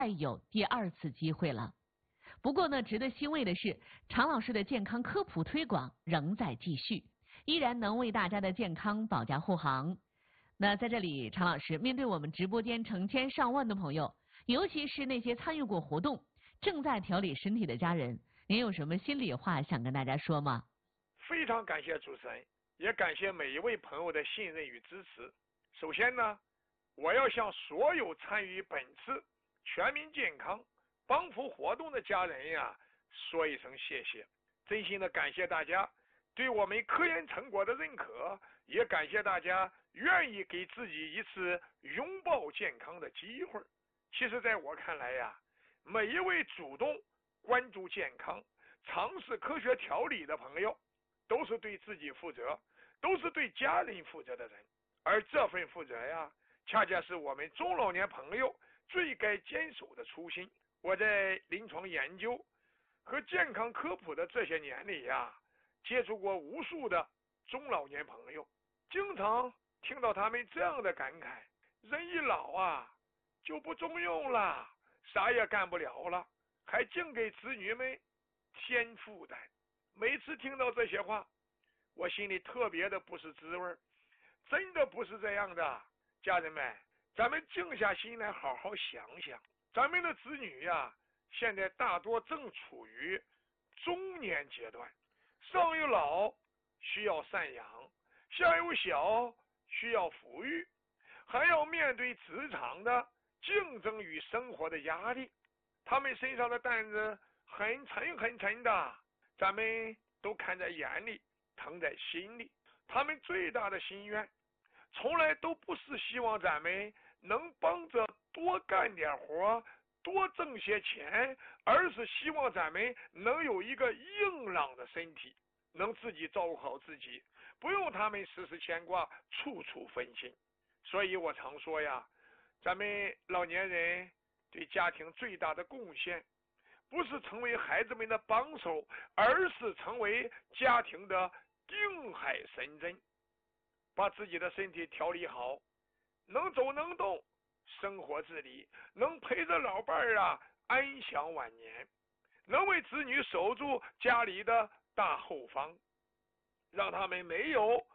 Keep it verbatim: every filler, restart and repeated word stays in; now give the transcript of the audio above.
再有第二次机会了。不过呢，值得欣慰的是，常老师的健康科普推广仍在继续，依然能为大家的健康保驾护航。那在这里，常老师面对我们直播间成千上万的朋友，尤其是那些参与过活动、正在调理身体的家人，您有什么心里话想跟大家说吗？ 非常感谢主持人，也感谢每一位朋友的信任与支持。首先呢，我要向所有参与本次全民健康帮扶活动的家人呀，说一声谢谢，真心的感谢大家对我们科研成果的认可，也感谢大家愿意给自己一次拥抱健康的机会。其实在我看来呀，每一位主动关注健康、尝试科学调理的朋友，都是对自己负责，都是对家人负责的人。而这份负责呀，恰恰是我们中老年朋友最该坚守的初心。我在临床研究和健康科普的这些年里呀，接触过无数的中老年朋友，经常听到他们这样的感慨：人一老啊，就不中用了，啥也干不了了，还净给子女们添负担。每次听到这些话，我心里特别的不是滋味，真的不是这样的。家人们，咱们静下心来好好想想，咱们的子女呀，现在大多正处于中年阶段，上有老需要赡养，下有小需要抚育，还要面对职场的竞争与生活的压力，他们身上的担子很沉很沉的，咱们都看在眼里，疼在心里。他们最大的心愿从来都不是希望咱们能帮着多干点活，多挣些钱，而是希望咱们能有一个硬朗的身体，能自己照顾好自己，不用他们时时牵挂，处处分心。所以我常说呀，咱们老年人对家庭最大的贡献，不是成为孩子们的帮手，而是成为家庭的定海神针。把自己的身体调理好，能走能动，生活自理，能陪着老伴儿啊安享晚年，能为子女守住家里的大后方，让他们没有